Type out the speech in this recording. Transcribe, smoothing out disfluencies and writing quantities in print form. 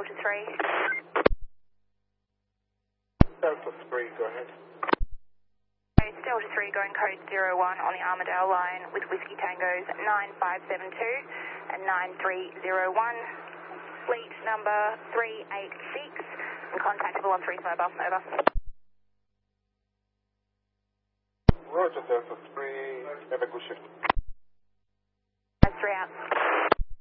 Delta 3. Delta 3, go ahead. It's Delta 3 going code 01 on the Armadale line with Whiskey Tangos 9572 and 9301. Fleet number 386 and contactable on 35 over. Roger, Delta 3, have a good shift.